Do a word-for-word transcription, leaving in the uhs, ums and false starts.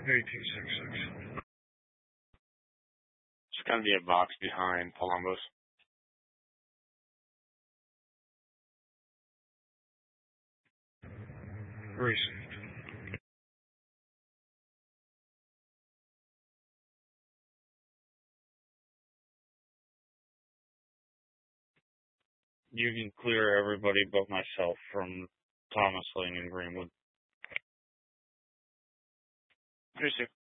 eighteen sixty-six. It's going to be a box behind Columbus. Received. You can clear everybody but myself from Thomas Lane and Greenwood. Received.